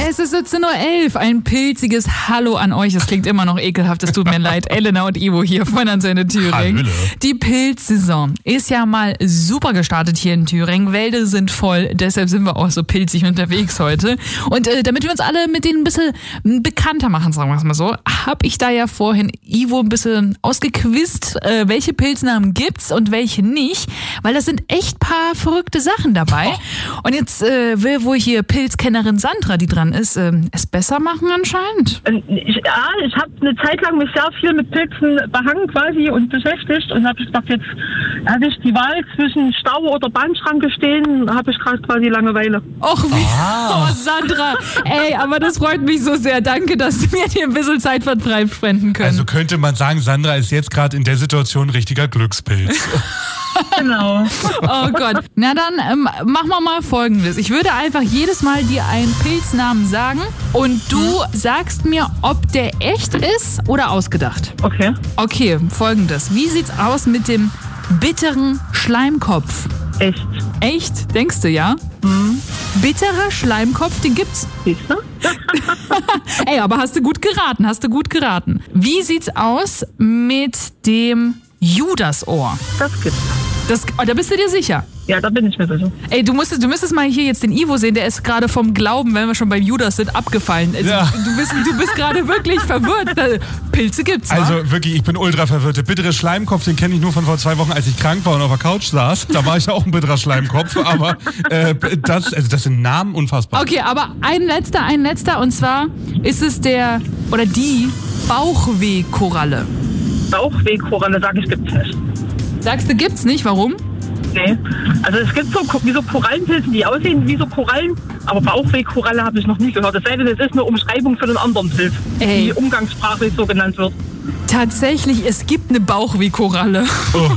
Es ist 17.11 Uhr, ein pilziges Hallo an euch. Es klingt immer noch ekelhaft, es tut mir leid. Elena und Ivo hier von Antenne Thüringen. Hallöle. Die Pilzsaison ist ja mal super gestartet hier in Thüringen. Wälder sind voll, deshalb sind wir auch so pilzig unterwegs heute. Und damit wir uns alle mit denen ein bisschen bekannter machen, sagen wir es mal so, habe ich da ja vorhin Ivo ein bisschen ausgequizt, welche Pilznamen gibt's und welche nicht, weil das sind echt paar verrückte Sachen dabei. Und jetzt will wohl hier Pilzkennerin Sandra, die dran ist, es besser machen anscheinend. Ich habe eine Zeit lang mich sehr viel mit Pilzen behangen quasi und beschäftigt und habe gedacht, jetzt habe ich die Wahl zwischen Stau oder Bahnschranke stehen, habe ich gerade quasi Langeweile. Och, wie, oh Sandra, ey, aber das freut mich so sehr. Danke, dass du mir hier ein bisschen Zeit spenden können. Also könnte man sagen, Sandra ist jetzt gerade in der Situation ein richtiger Glückspilz. Genau. Oh Gott. Na dann machen wir mal Folgendes. Ich würde einfach jedes Mal dir einen Pilznamen sagen und du sagst mir, ob der echt ist oder ausgedacht. Okay. Okay, Folgendes. Wie sieht's aus mit dem bitteren Schleimkopf? Echt. Echt? Denkst du, ja? Bitterer Schleimkopf, den gibt's. Siehst du? Ey, aber hast du gut geraten. Wie sieht's aus mit dem Judasohr? Das gibt's. Da bist du dir sicher? Ja, da bin ich mir sicher. Ey, du müsstest mal hier jetzt den Ivo sehen, der ist gerade vom Glauben, wenn wir schon beim Judas sind, abgefallen. Also, Ja. Du bist gerade wirklich verwirrt. Pilze gibt's, wa? Also wirklich, ich bin ultra verwirrt. Der bittere Schleimkopf, den kenne ich nur von vor 2 Wochen, als ich krank war und auf der Couch saß. Da war ich ja auch ein bitterer Schleimkopf, aber das sind Namen unfassbar. Okay, aber ein letzter, und zwar ist es die Bauchwehkoralle. Bauchwehkoralle, sage ich, gibt's nicht. Sagst du, gibt's nicht? Warum? Nee. Also es gibt so Korallenpilze, die aussehen wie so Korallen, aber Bauchwehkoralle habe ich noch nie gehört. Es sei denn, es ist eine Umschreibung für einen anderen Pilz, Ey. die umgangssprachlich so genannt wird. Tatsächlich, es gibt eine Bauchwehkoralle. Oh.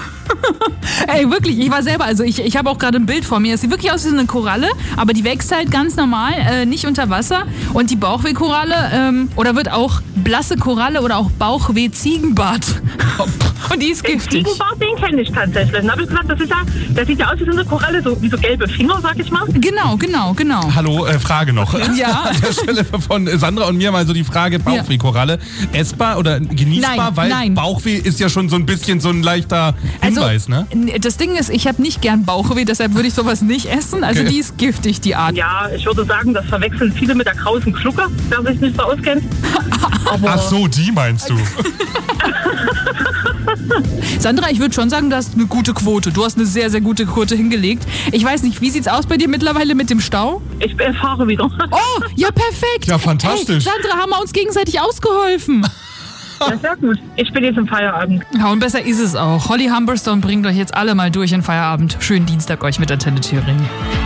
Ey, wirklich, ich war selber, also ich habe auch gerade ein Bild vor mir. Es sieht wirklich aus wie eine Koralle, aber die wächst halt ganz normal, nicht unter Wasser. Und die Bauchwehkoralle, oder wird auch blasse Koralle oder auch Bauchweh-Ziegenbart. Und die ist giftig. Ziegenbart, den kenne ich tatsächlich. Dann habe ich gesagt, der sieht ja aus wie so eine Koralle, so wie so gelbe Finger, sag ich mal. Genau. Hallo, Frage noch. Ja. An der Stelle von Sandra und mir mal so die Frage, Bauchwehkoralle, essbar oder genießbar? Nein. Bauchweh ist ja schon so ein bisschen so ein leichter Hinweis, ne? Das Ding ist, ich habe nicht gern Bauchweh, deshalb würde ich sowas nicht essen. Also Okay. Die ist giftig, die Art. Ja, ich würde sagen, das verwechseln viele mit der krausen Glucke, wer sich nicht so auskennt. Aber Ach so, die meinst du. Sandra, ich würde schon sagen, du hast eine gute Quote. Du hast eine sehr, sehr gute Quote hingelegt. Ich weiß nicht, wie sieht's aus bei dir mittlerweile mit dem Stau? ich fahre wieder. Oh, ja, perfekt. Ja, fantastisch. Hey, Sandra, haben wir uns gegenseitig ausgeholfen. Ja, sehr gut. Ich bin jetzt im Feierabend. Ja, und besser ist es auch. Holly Humberstone bringt euch jetzt alle mal durch in Feierabend. Schönen Dienstag euch mit Antenne Thüringen.